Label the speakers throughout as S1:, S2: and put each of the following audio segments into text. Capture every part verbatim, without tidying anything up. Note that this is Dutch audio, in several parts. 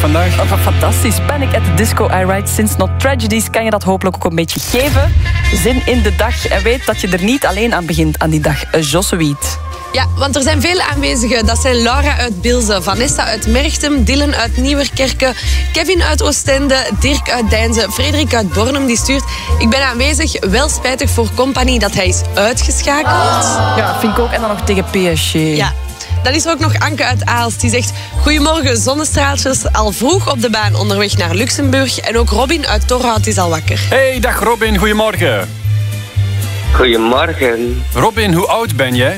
S1: vandaag.
S2: Oh, fantastisch. Panic at the Disco, I Write Sins Not Tragedies. Kan je dat hopelijk ook een beetje geven? Zin in de dag en weet dat je er niet alleen aan begint aan die dag. Jossewiet.
S3: Ja, want er zijn veel aanwezigen. Dat zijn Laura uit Bilze, Vanessa uit Merchtem, Dylan uit Nieuwerkerke, Kevin uit Oostende, Dirk uit Deinze, Frederik uit Bornem die stuurt. Ik ben aanwezig, wel spijtig voor Company dat hij is uitgeschakeld.
S2: Oh. Ja, vind ik ook. En dan nog tegen P S G.
S3: Ja. Dan is er ook nog Anke uit Aalst. Die zegt, goedemorgen zonnestraaltjes, al vroeg op de baan onderweg naar Luxemburg. En ook Robin uit Torhout is al wakker.
S1: Hey, dag Robin, goedemorgen.
S4: Goedemorgen.
S1: Robin, hoe oud ben jij?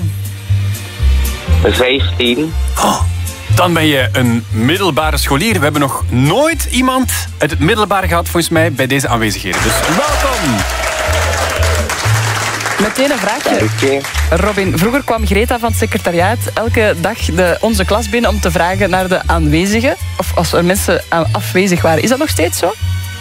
S4: vijftien.
S1: Oh, dan ben je een middelbare scholier. We hebben nog nooit iemand uit het middelbaar gehad, volgens mij, bij deze aanwezigheden. Dus welkom.
S2: Meteen een vraagje.
S4: Okay.
S2: Robin, vroeger kwam Greta van het secretariaat elke dag de, onze klas binnen om te vragen naar de aanwezigen. Of als er mensen afwezig waren. Is dat nog steeds zo?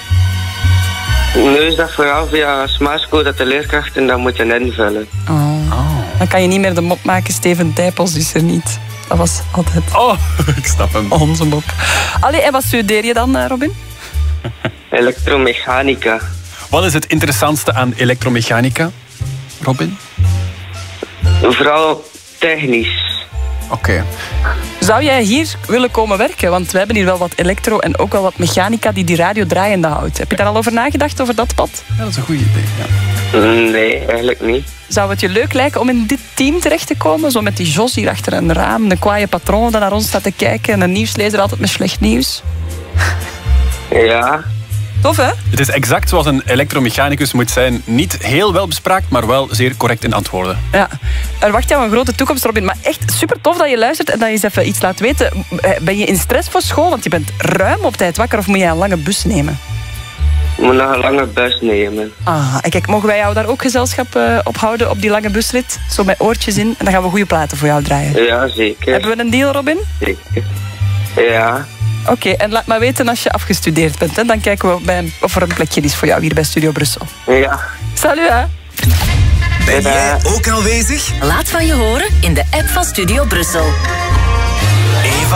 S4: Nu is dat vooral via Smartcode dat de leerkrachten dat moeten invullen.
S2: Oh. Oh. Dan kan je niet meer de mop maken, Steven Tijpels is er niet. Dat was altijd...
S1: Oh, ik snap hem.
S2: Onze mop. Allee, en wat studeer je dan, Robin?
S4: Elektromechanica.
S1: Wat is het interessantste aan elektromechanica, Robin?
S4: Vooral technisch.
S1: Oké. Okay.
S2: Zou jij hier willen komen werken? Want we hebben hier wel wat elektro en ook wel wat mechanica die die radio draaiende houdt. Heb je daar al over nagedacht, over dat pad?
S1: Ja, dat is een goed idee. Ja.
S4: Nee, eigenlijk niet.
S2: Zou het je leuk lijken om in dit team terecht te komen? Zo met die Jos hier achter een raam, een kwaaie patroon dat naar ons staat te kijken en een nieuwslezer altijd met slecht nieuws.
S4: Ja.
S2: Tof, hè?
S1: Het is exact zoals een elektromechanicus moet zijn. Niet heel wel bespraakt, maar wel zeer correct in antwoorden.
S2: Ja. Er wacht jou een grote toekomst, Robin. Maar echt super tof dat je luistert en dat je eens even iets laat weten. Ben je in stress voor school? Want je bent ruim op tijd wakker of moet je een lange bus nemen?
S4: Ik moet nog een lange bus nemen.
S2: Ah, en kijk, mogen wij jou daar ook gezelschap uh, op houden op die lange busrit? Zo met oortjes in. En dan gaan we goede platen voor jou draaien.
S4: Ja, zeker.
S2: Hebben we een deal, Robin?
S4: Zeker. Ja.
S2: Oké, okay, en laat maar weten als je afgestudeerd bent. Hè? Dan kijken we bij, of er een plekje is voor jou hier bij Studio Brussel.
S4: Ja.
S2: Salut, hè?
S5: Ben jij ook aanwezig?
S6: Laat van je horen in de app van Studio Brussel.